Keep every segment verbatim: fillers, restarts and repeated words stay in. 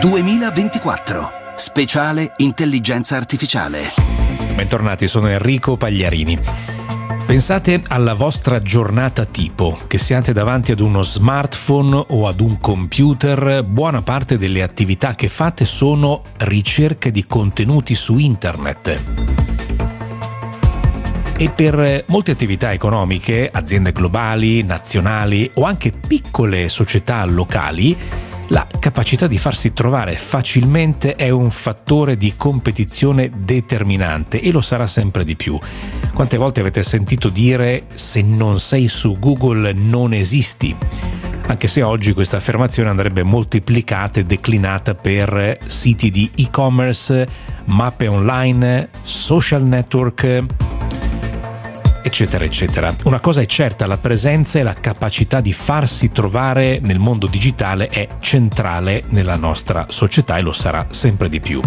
duemilaventiquattro. Speciale Intelligenza Artificiale. Bentornati, sono Enrico Pagliarini. Pensate alla vostra giornata tipo, che siate davanti ad uno smartphone o ad un computer, buona parte delle attività che fate sono ricerche di contenuti su internet. E per molte attività economiche, aziende globali, nazionali o anche piccole società locali, la capacità di farsi trovare facilmente è un fattore di competizione determinante e lo sarà sempre di più. Quante volte avete sentito dire «se non sei su Google non esisti»? Anche se oggi questa affermazione andrebbe moltiplicata e declinata per siti di e-commerce, mappe online, social network, eccetera eccetera. Una cosa è certa, la presenza e la capacità di farsi trovare nel mondo digitale è centrale nella nostra società e lo sarà sempre di più.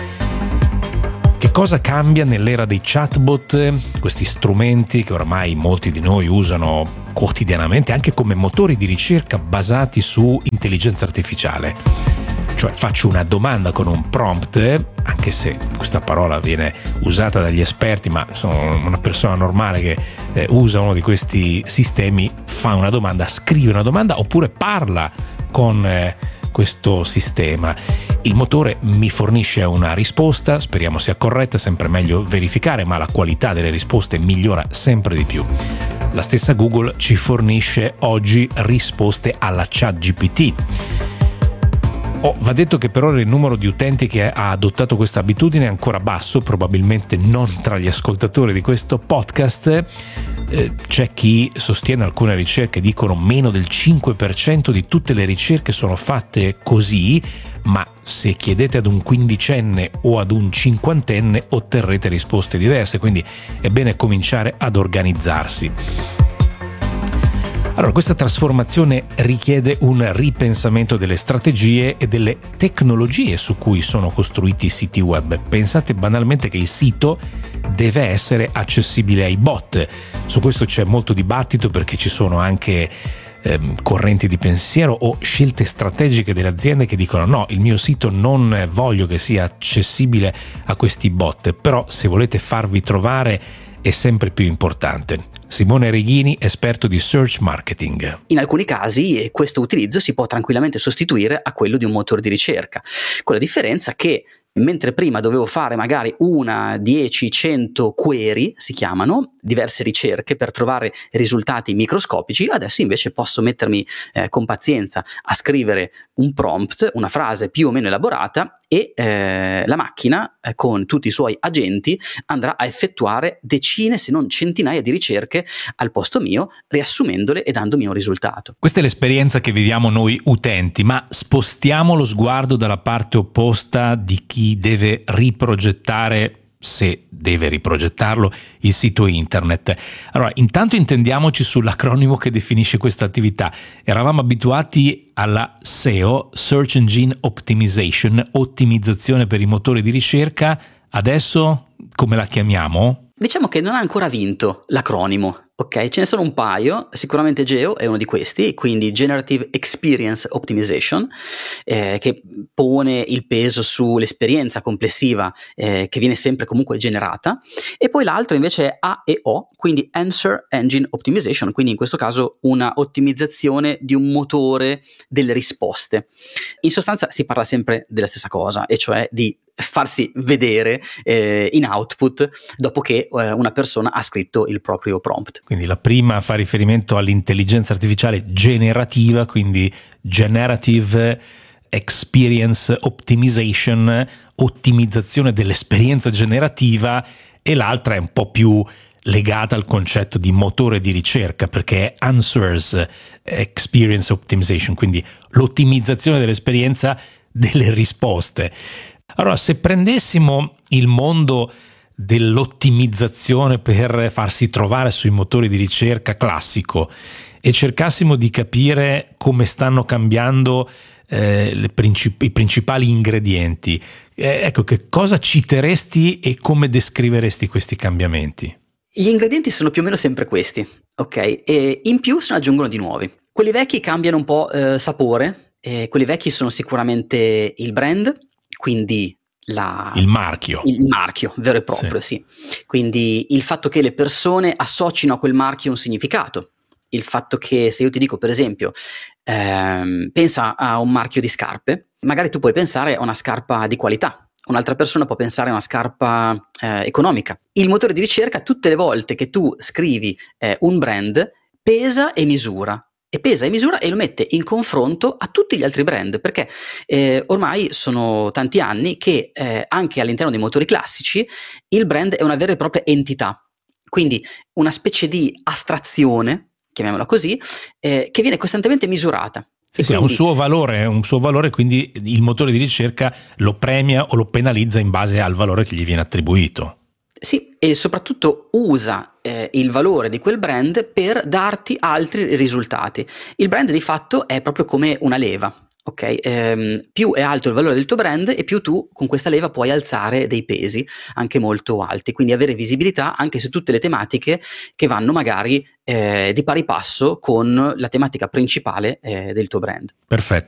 Che cosa cambia nell'era dei chatbot, questi strumenti che ormai molti di noi usano quotidianamente anche come motori di ricerca basati su intelligenza artificiale? Cioè faccio una domanda con un prompt, anche se questa parola viene usata dagli esperti, ma sono una persona normale che eh, usa uno di questi sistemi, fa una domanda, scrive una domanda oppure parla con eh, questo sistema. Il motore mi fornisce una risposta, speriamo sia corretta, sempre meglio verificare, ma la qualità delle risposte migliora sempre di più. La stessa Google ci fornisce oggi risposte alla ChatGPT. Oh, va detto che per ora il numero di utenti che ha adottato questa abitudine è ancora basso, probabilmente non tra gli ascoltatori di questo podcast. Eh, c'è chi sostiene, alcune ricerche dicono meno del cinque per cento di tutte le ricerche sono fatte così, ma se chiedete ad un quindicenne o ad un cinquantenne otterrete risposte diverse, quindi è bene cominciare ad organizzarsi. Allora, questa trasformazione richiede un ripensamento delle strategie e delle tecnologie su cui sono costruiti i siti web. Pensate banalmente che il sito deve essere accessibile ai bot. Su questo c'è molto dibattito perché ci sono anche ehm, correnti di pensiero o scelte strategiche delle aziende che dicono no, il mio sito non voglio che sia accessibile a questi bot, però se volete farvi trovare è sempre più importante. Simone Righini, esperto di search marketing. In alcuni casi questo utilizzo si può tranquillamente sostituire a quello di un motore di ricerca, con la differenza che mentre prima dovevo fare magari una, dieci, cento query, si chiamano, diverse ricerche per trovare risultati microscopici, adesso invece posso mettermi eh, con pazienza a scrivere un prompt, una frase più o meno elaborata e eh, la macchina eh, con tutti i suoi agenti andrà a effettuare decine se non centinaia di ricerche al posto mio, riassumendole e dandomi un risultato. Questa è l'esperienza che viviamo noi utenti, ma spostiamo lo sguardo dalla parte opposta di chi deve riprogettare, se deve riprogettarlo, il sito internet. Allora, intanto intendiamoci sull'acronimo che definisce questa attività. Eravamo abituati alla S E O, Search Engine Optimization, ottimizzazione per i motori di ricerca. Adesso come la chiamiamo? Diciamo che non ha ancora vinto l'acronimo. Ok, ce ne sono un paio, sicuramente Geo è uno di questi, quindi Generative Experience Optimization, eh, che pone il peso sull'esperienza complessiva eh, che viene sempre comunque generata, e poi l'altro invece è A E O, quindi Answer Engine Optimization, quindi in questo caso una ottimizzazione di un motore delle risposte. In sostanza si parla sempre della stessa cosa, e cioè di farsi vedere eh, in output dopo che eh, una persona ha scritto il proprio prompt. Quindi la prima fa riferimento all'intelligenza artificiale generativa, quindi Generative Experience Optimization, ottimizzazione dell'esperienza generativa, e l'altra è un po' più legata al concetto di motore di ricerca, perché è Answers Experience Optimization, quindi l'ottimizzazione dell'esperienza delle risposte. Allora, se prendessimo il mondo dell'ottimizzazione per farsi trovare sui motori di ricerca classico e cercassimo di capire come stanno cambiando eh, le princip- i principali ingredienti, eh, ecco, che cosa citeresti e come descriveresti questi cambiamenti? Gli ingredienti sono più o meno sempre questi, ok? E in più se ne aggiungono di nuovi. Quelli vecchi cambiano un po' eh, sapore Eh, quelli vecchi sono sicuramente il brand, quindi la, il marchio. Il marchio vero e proprio, sì. sì. Quindi il fatto che le persone associno a quel marchio un significato. Il fatto che se io ti dico per esempio ehm, pensa a un marchio di scarpe, magari tu puoi pensare a una scarpa di qualità, un'altra persona può pensare a una scarpa eh, economica. Il motore di ricerca tutte le volte che tu scrivi eh, un brand pesa e misura e pesa e misura e lo mette in confronto a tutti gli altri brand, perché eh, ormai sono tanti anni che eh, anche all'interno dei motori classici il brand è una vera e propria entità, quindi una specie di astrazione, chiamiamola così, eh, che viene costantemente misurata. Sì, sì, ha un suo valore, un suo valore, quindi il motore di ricerca lo premia o lo penalizza in base al valore che gli viene attribuito. Sì, e soprattutto usa eh, il valore di quel brand per darti altri risultati. Il brand di fatto è proprio come una leva. Ok, ehm, più è alto il valore del tuo brand e più tu con questa leva puoi alzare dei pesi anche molto alti, quindi avere visibilità anche su tutte le tematiche che vanno magari eh, di pari passo con la tematica principale eh, del tuo brand. Perfetto.